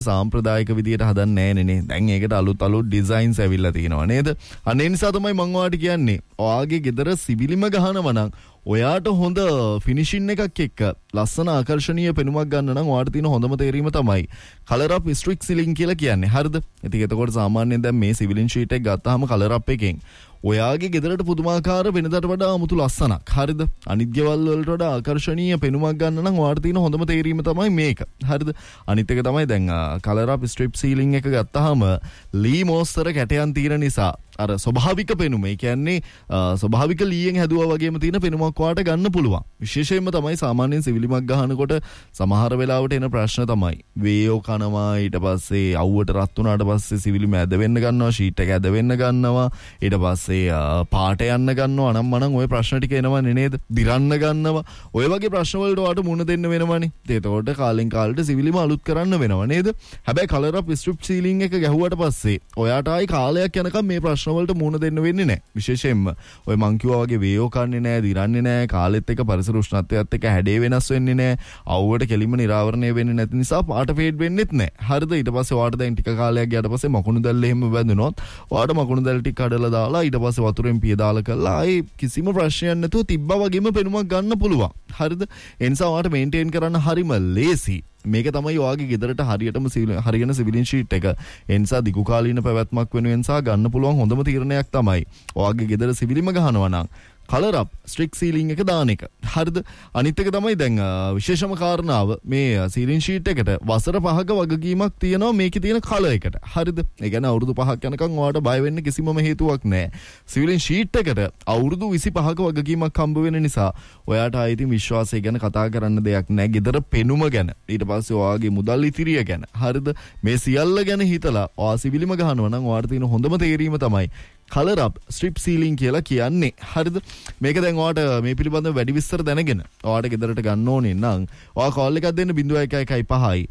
සාම්ප්‍රදායික විදියට හදන්නේ නැහැ නේ. දැන් ඒකට අලුත් ඩිසයින්ස් ඇවිල්ලා තියෙනවා නේද? අනේ නිසා තමයි මම ඔයාලට කියන්නේ. ඔයාගේ ගෙදර සිවිලිම ගහනවා නම් ඔයාට හොඳ ෆිනිෂින් එකක් එක්ක ලස්සන ආකර්ශනීය පෙනුමක් ගන්න නම් ඔයාට තියෙන හොඳම තේරීම තමයි කලර් අප් ස්ට්‍රික් සීලින් කියලා කියන්නේ. හරිද? ඉතින් එතකොට සාමාන්‍යයෙන් දැන් මේ සිවිලින් ෂීට් එක ගත්තාම කලර් අප් එකෙන් ඔයාගේ ගෙදරට පුදුමාකාර වෙනදට වඩා අමුතු ලස්සනක්. හරිද? අනිත් ගෙවල් වලට වඩා ආකර්ශනීය පෙනුමක් ගන්න නම් ඔයාට තියෙන හොඳම තේරීම තමයි මේක. හරිද? අනිත් එක තමයි දැන් කලර් අප් ස්ට්‍රිප් සීලින් එක ගත්තාම ලී මොස්තර කැටයන් තියෙන නිසා අර ස්වභාවික පෙනුම, ඒ කියන්නේ ස්වභාවික ලීයෙන් හැදුවා වගේම තියෙන පෙනුමක් ඔයාට ගන්න පුළුවන්. විශේෂයෙන්ම තමයි සාමාන්‍යයෙන් සිවිලිමක් ගහනකොට සමහර වෙලාවට එන ප්‍රශ්න තමයි වේයෝ කනවා, ඊට පස්සේ අවුවට රත් වුණාට පස්සේ සිවිලිම ඇද වෙන්න ගන්නවා, ෂීට් එක ඇද වෙන්න ගන්නවා, ඊට පස්සේ පාට යන්න ගන්නවා, අනම්මනම් ওই ප්‍රශ්න ටික එනවනේ නේද? දිරන්න ගන්නවා. ඔය වගේ ප්‍රශ්න වලට ඔයාට මුහුණ දෙන්න වෙනවනේ. ඒතකොට කාලෙන් කාලට සිවිලිම අලුත් කරන්න වෙනව නේද? හැබැයි කලර් අප් ස්ට්‍රිප් සීලින් එක ගැහුවට පස්සේ ඔයාට ආයි කාලයක් යනකම් මේ ප්‍රශ්න වලට මුහුණ දෙන්න වෙන්නේ නැහැ. විශේෂයෙන්ම ඔය මං කිව්වා වගේ වේයෝ කන්නේ නැහැ, දිරන්නේ නැහැ, කාලෙත් එක්ක පරිසර උෂ්ණත්වයත් එක්ක හැඩේ වෙනස් වෙන්නේ නැහැ, අවුවට කෙලින්ම නිරාවරණය වෙන්නේ නැති නිසා පාට ෆේඩ් වෙන්නෙත් නැහැ. හරිද? ඊට පස්සේ ඔයාට දැන් ටික කාලයක් ගියාට පස්සේ මකුණු දැල්ල එහෙම වැදුනොත් ඔයාට මකුණු දැල් ටික කඩලා දාලා ඊට පස්සේ වතුරෙන් පිය දාලා කරලා ආයේ කිසිම ප්‍රශ්නයක් නැතුව තිබ්බා වගේම පෙනුමක් ගන්න පුළුවන්. හරිද? ඒ නිසා ඔයාට මේන්ටේන් කරන්න හරිම ලේසි. මේක තමයි ඔයාගේ ගෙදරට හරියටම හරියන සිවිලින් ෂීට් එක. ඒ නිසා දිගු කාලීන පැවැත්මක් වෙනුවෙන් සහ ගන්න පුළුවන් හොඳම තීරණයක් තමයි ඔයාගේ ගෙදර සිවිලිම ගහනවා නම් කලර් අප් ස්ට්‍රික් සීලින් එක දාන එක. හරිද? අනිත් එක තමයි දැන් විශේෂම කාරණාව මේ සීලින් ෂීට් එකට වසර 5ක වගකීමක් තියෙනවා මේකේ තියෙන කලර් එකට. හරිද? ඒ කියන්නේ අවුරුදු 5ක් යනකම් ඔයාලට බය වෙන්න කිසිමම හේතුවක් නැහැ. සිවිලින් ෂීට් එකට අවුරුදු 25ක වගකීමක් හම්බ වෙන නිසා ඔයාට ආයෙත් විශ්වාසය ගැන කතා කරන්න දෙයක් නැහැ. ගෙදර පෙනුම ගැන, ඊට පස්සේ ඔයාගේ මුදල් ඉතිරිය ගැන. හරිද? මේ සියල්ල ගැන හිතලා ඔයා සිවිලිම ගහනවා නම් ඔයාට තියෙන හොඳම තේරීම තමයි කලර් අප් ස්ට්‍රිප් සීලින් කියලා කියන්නේ. හරිද? මේක දැන් ඔයාට මේ පිළිබඳව වැඩි විස්තර දැනගෙන ඔයාට ගෙදරට ගන්න ඕනේ නම් ඔයා කෝල් එකක් දෙන්න 0115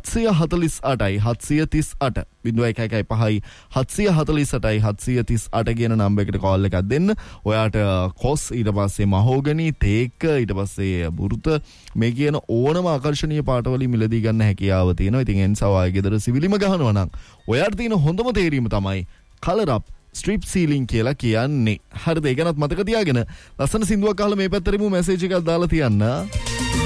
748යි 738 0115 748යි 738 කියන නම්බර් එකට කෝල් එකක් දෙන්න. ඔයාට කොස්, ඊට පස්සේ මහෝගනි, තේක, ඊට පස්සේ බුරුත, මේ කියන ඕනම ආකර්ශනීය පාටවලින් මිලදී ගන්න හැකියාව තියෙනවා. ඉතින් ඒ නිසා ඔයාගේ ගෙදර සිවිලිම ගහනවා නම් ඔයාට තියෙන හොඳම තේරීම තමයි කලර් අප් ස්ට්‍රිප් සීලින් කියලා කියන්නේ. හරිද? ඒ ගැනත් මතක තියාගෙන ලස්සන සින්දුවක් අහලා මේ පැත්තට මු මැසේජ් එකක් දාලා තියන්න.